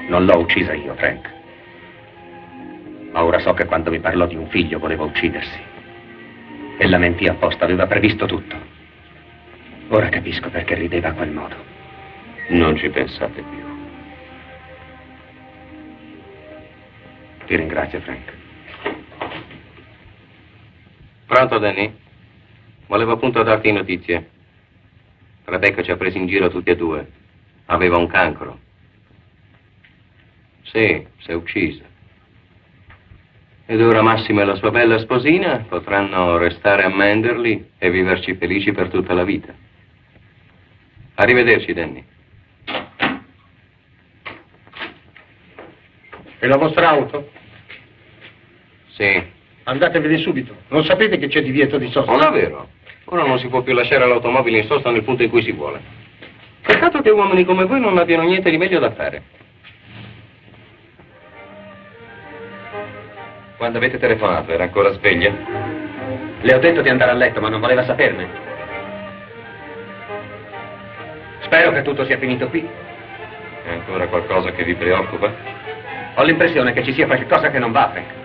Non l'ho uccisa io, Frank. Ma ora so che quando mi parlò di un figlio voleva uccidersi. E la mentì apposta, aveva previsto tutto. Ora capisco perché rideva a quel modo. Non ci pensate più. Ti ringrazio, Frank. Pronto, Danny? Volevo appunto darti notizie. Rebecca ci ha presi in giro tutti e due. Aveva un cancro. Sì, si è uccisa. Ed ora Massimo e la sua bella sposina potranno restare a Manderley e viverci felici per tutta la vita. Arrivederci, Danny. E la vostra auto? Sì. Andatevene subito. Non sapete che c'è divieto di sosta? Non è vero. Ora non si può più lasciare l'automobile in sosta nel punto in cui si vuole. Peccato che uomini come voi non abbiano niente di meglio da fare. Quando avete telefonato, era ancora sveglia? Le ho detto di andare a letto, ma non voleva saperne. Spero che tutto sia finito qui. È ancora qualcosa che vi preoccupa? Ho l'impressione che ci sia qualcosa che non va, Frank.